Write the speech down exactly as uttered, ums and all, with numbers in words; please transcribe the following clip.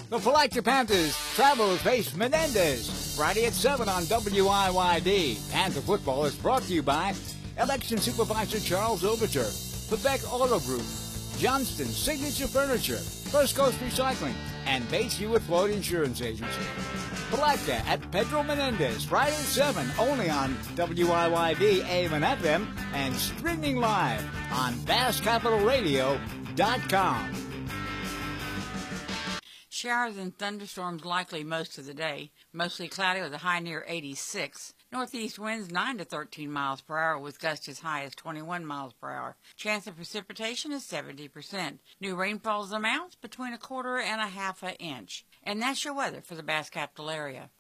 The Palatka Panthers travel to face Menendez Friday at seven on W I Y D. Panther football is brought to you by Election Supervisor Charles Overture, Quebec Auto Group, Johnston Signature Furniture, First Coast Recycling, and Bates Hewitt Floyd Insurance Agency. Palatka at Pedro Menendez, Friday at seven, only on W I Y D A M and F M, and streaming live on Bass Capital Radio dot com. Showers and thunderstorms likely most of the day. Mostly cloudy with a high near eighty-six. Northeast winds nine to thirteen miles per hour with gusts as high as twenty-one miles per hour. Chance of precipitation is seventy percent. New rainfall amounts between a quarter and a half an inch. And that's your weather for the Bass Capital area.